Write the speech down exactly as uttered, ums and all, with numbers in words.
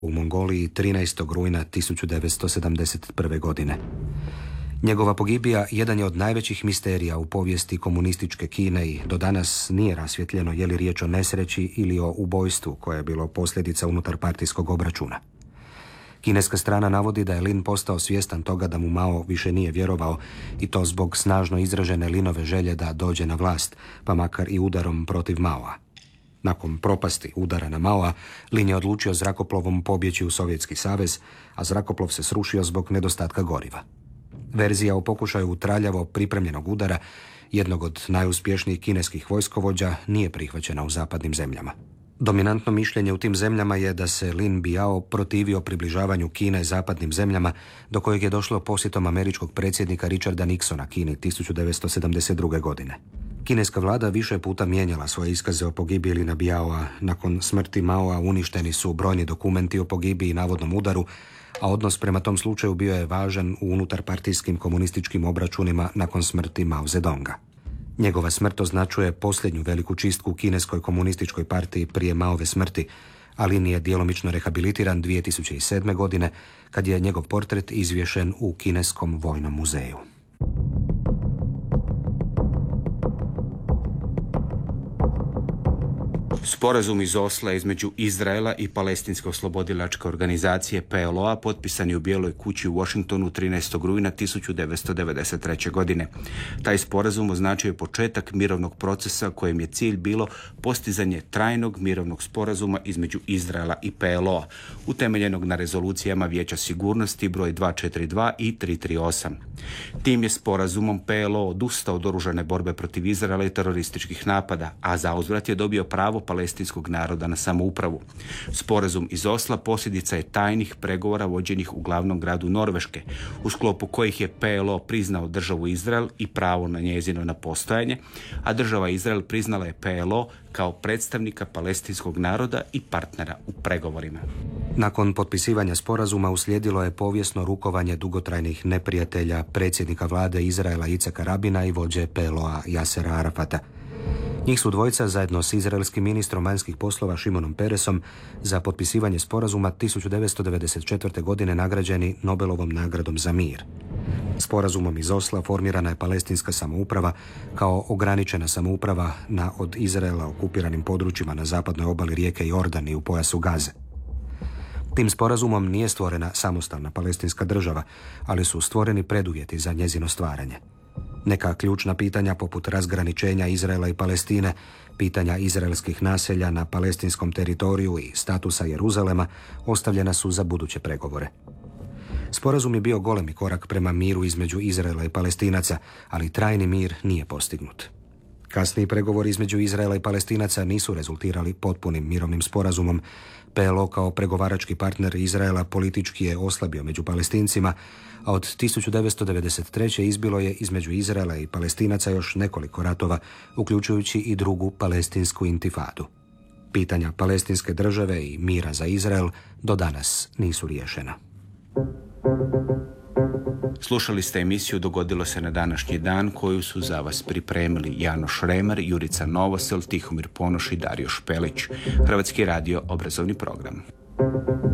u Mongoliji trinaestog rujna tisuću devetsto sedamdeset prve. godine. Njegova pogibija jedan je od najvećih misterija u povijesti komunističke Kine i do danas nije rasvjetljeno je li riječ o nesreći ili o ubojstvu koje je bilo posljedica unutarpartijskog obračuna. Kineska strana navodi da je Lin postao svjestan toga da mu Mao više nije vjerovao i to zbog snažno izražene Linove želje da dođe na vlast, pa makar i udarom protiv Maoa. Nakon propasti udara na Maoa, Lin je odlučio zrakoplovom pobjeći u Sovjetski savez, a zrakoplov se srušio zbog nedostatka goriva. Verzija o pokušaju traljavo pripremljenog udara jednog od najuspješnijih kineskih vojskovođa nije prihvaćena u zapadnim zemljama. Dominantno mišljenje u tim zemljama je da se Lin Biao protivio približavanju Kine zapadnim zemljama, do kojeg je došlo posjetom američkog predsjednika Richarda Nixona Kini tisuću devetsto sedamdeset druge. godine. Kineska vlada više puta mijenjala svoje iskaze o pogibiji Lina Biaoa. Nakon smrti Maoa uništeni su brojni dokumenti o pogibiji i navodnom udaru, a odnos prema tom slučaju bio je važan u unutarpartijskim komunističkim obračunima nakon smrti Mao Zedonga. Njegova smrt označuje posljednju veliku čistku u kineskoj komunističkoj partiji prije Maove smrti, a Lin je djelomično rehabilitiran dvije tisuće sedme. godine kad je njegov portret izvješen u Kineskom vojnom muzeju. Sporazum iz Osla između Izraela i Palestinske oslobodilačke organizacije P L O-a potpisan je u Bijeloj kući u Washingtonu trinaestog rujna tisuću devetsto devedeset treće. godine. Taj sporazum označio je početak mirovnog procesa kojem je cilj bilo postizanje trajnog mirovnog sporazuma između Izraela i P L O-a, utemeljenog na rezolucijama Vijeća sigurnosti broj dvjesto četrdeset dva i tristo trideset osam. Tim je sporazumom P L O odustao od oružane borbe protiv Izraela i terorističkih napada, a zauzvrat je dobio pravo palestinskog naroda na samoupravu. Sporazum iz Osla posljedica je tajnih pregovora vođenih u glavnom gradu Norveške, u sklopu kojih je P L O priznao državu Izrael i pravo na njezino na postojanje, a država Izrael priznala je P L O kao predstavnika palestinskog naroda i partnera u pregovorima. Nakon potpisivanja sporazuma uslijedilo je povijesno rukovanje dugotrajnih neprijatelja predsjednika vlade Izraela Icaka Rabina i vođe P L O-a Jasera Arafata. Njih su dvojica zajedno s izraelskim ministrom vanjskih poslova Šimonom Peresom za potpisivanje sporazuma tisuću devetsto devedeset četvrte. godine nagrađeni Nobelovom nagradom za mir. Sporazumom iz Osla formirana je palestinska samouprava kao ograničena samouprava na od Izraela okupiranim područjima na zapadnoj obali rijeke Jordan i u pojasu Gaze. Tim sporazumom nije stvorena samostalna palestinska država, ali su stvoreni preduvjeti za njezino stvaranje. Neka ključna pitanja poput razgraničenja Izraela i Palestine, pitanja izraelskih naselja na palestinskom teritoriju i statusa Jeruzalema ostavljena su za buduće pregovore. Sporazum je bio golemi korak prema miru između Izraela i Palestinaca, ali trajni mir nije postignut. Kasniji pregovori između Izraela i Palestinaca nisu rezultirali potpunim mirovnim sporazumom. P L O kao pregovarački partner Izraela politički je oslabio među Palestincima, a od tisuću devetsto devedeset treće. izbilo je između Izraela i Palestinaca još nekoliko ratova, uključujući i drugu palestinsku intifadu. Pitanja palestinske države i mira za Izrael do danas nisu riješena. Slušali ste emisiju Dogodilo se na današnji dan, koju su za vas pripremili Janoš Remer, Jurica Novosel, Tihomir Ponoš i Dario Špelić. Hrvatski radio obrazovni program.